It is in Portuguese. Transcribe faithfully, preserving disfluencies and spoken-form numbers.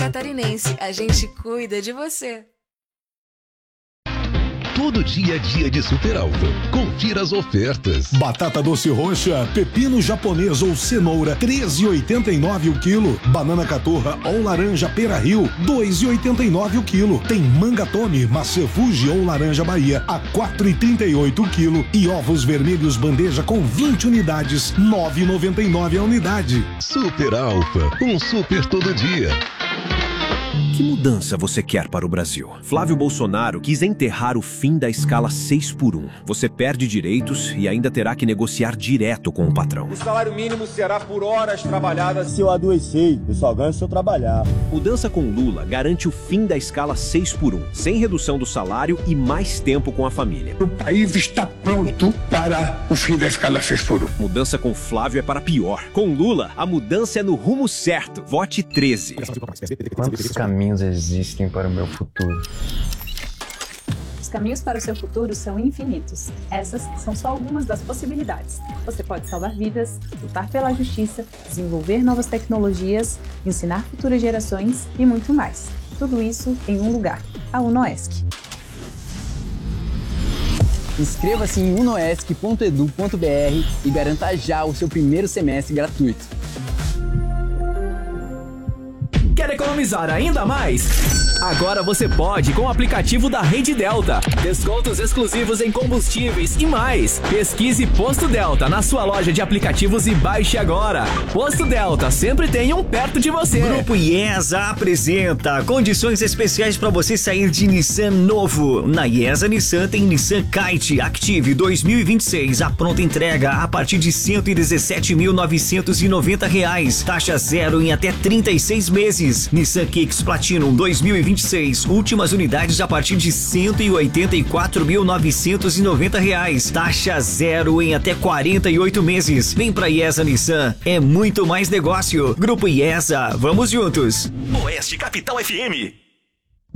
Catarinense, a gente cuida de você. Todo dia é dia de Super Alfa. Confira as ofertas. Batata doce roxa, pepino japonês ou cenoura, treze e oitenta e nove o quilo. Banana caturra ou laranja pera rio, dois e oitenta e nove o quilo. Tem manga tome, maçã Fuji ou laranja Bahia, a quatro e trinta e oito o quilo. E ovos vermelhos bandeja com vinte unidades, nove e noventa e nove a unidade. Super Alfa, um super todo dia. Que mudança você quer para o Brasil? Flávio Bolsonaro quis enterrar o fim da escala seis por um. Você perde direitos e ainda terá que negociar direto com o patrão. O salário mínimo será por horas trabalhadas. Se eu adoecer, eu só ganho se eu trabalhar. Mudança com Lula garante o fim da escala seis por um, sem redução do salário e mais tempo com a família. O país está pronto para o fim da escala seis por um. Mudança com Flávio é para pior. Com Lula, a mudança é no rumo certo. Vote treze. Quantos caminhos existem para o meu futuro? Os caminhos para o seu futuro são infinitos. Essas são só algumas das possibilidades. Você pode salvar vidas, lutar pela justiça, desenvolver novas tecnologias, ensinar futuras gerações e muito mais. Tudo isso em um lugar, a UNOESC. Inscreva-se em unoesc ponto edu ponto br e garanta já o seu primeiro semestre gratuito. Quer economizar ainda mais? Agora você pode com o aplicativo da Rede Delta. Descontos exclusivos em combustíveis e mais. Pesquise Posto Delta na sua loja de aplicativos e baixe agora. Posto Delta, sempre tem um perto de você. Grupo IESA apresenta condições especiais para você sair de Nissan novo. Na IESA Nissan tem Nissan Kite Active dois mil e vinte e seis, a pronta entrega a partir de cento e dezessete mil novecentos e noventa reais. Taxa zero em até trinta e seis meses. Nissan Kicks Platinum dois mil e vinte e seis, últimas unidades a partir de cento e oitenta e quatro mil novecentos e noventa reais. Taxa zero em até quarenta e oito meses. Vem pra IESA Nissan, é muito mais negócio. Grupo IESA, vamos juntos. Oeste Capital F M.